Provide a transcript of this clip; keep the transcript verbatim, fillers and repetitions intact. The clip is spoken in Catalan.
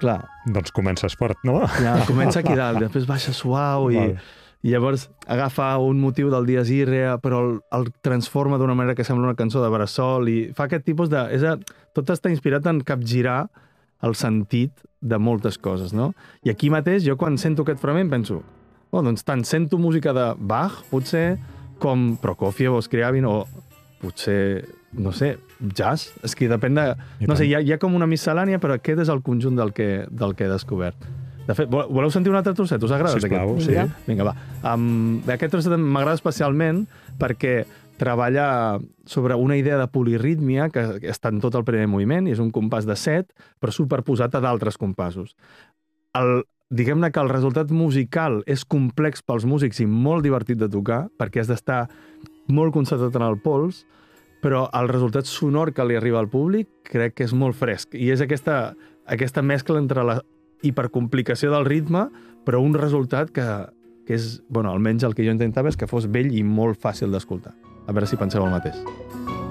Clar. Doncs comences fort, no? Ja, comença aquí dalt, després baixa suau i, i llavors agafa un motiu del Dies Irae, però el, el transforma d'una manera que sembla una cançó de bressol i fa aquest tipus de... És a, tot està inspirat en capgirar el sentit de moltes coses, no? I aquí mateix, jo quan sento aquest fragment penso, oh, doncs tant sento música de Bach, potser, com Prokofiev o Scriabin, o potser, no sé, jazz. És que depèn de... No sé, hi ha, hi ha com una miscel·lània, però aquest és el conjunt del que, del que he descobert. De fet, voleu sentir un altre trosset? Us agrada? Sisplau, aquest? sí. Vinga, va. Um, aquest trosset m'agrada especialment perquè treballa sobre una idea de polirítmia que està en tot el primer moviment, i és un compàs de set, però superposat a d'altres compassos. El, diguem-ne que el resultat musical és complex pels músics i molt divertit de tocar, perquè has d'estar molt concentrat en el pols, però el resultat sonor que li arriba al públic crec que és molt fresc. I és aquesta, aquesta mescla entre la hipercomplicació del ritme, però un resultat que, que és, bueno, almenys el que jo intentava és que fos vell i molt fàcil d'escoltar. A veure si penseu el mateix.